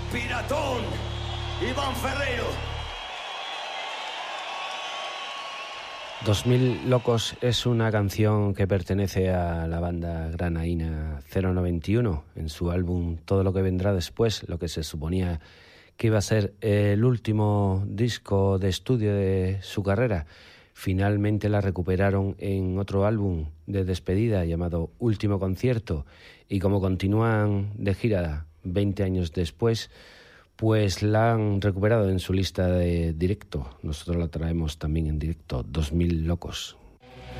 Piratón, Iván Ferreiro. 2000 Locos es una canción que pertenece a la banda granaína 091 en su álbum Todo lo que vendrá después, lo que se suponía que iba a ser el último disco de estudio de su carrera. Finalmente la recuperaron en otro álbum de despedida llamado Último Concierto, y como continúan de gira 20 años después, pues la han recuperado en su lista de directo. Nosotros la traemos también en directo, 2000 Locos.